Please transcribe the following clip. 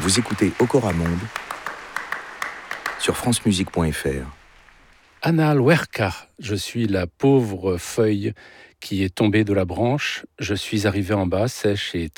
Vous écoutez Okora Monde sur francemusique.fr. Ana Alhuerca, je suis la pauvre feuille qui est tombée de la branche. Je suis arrivé en bas, sèche et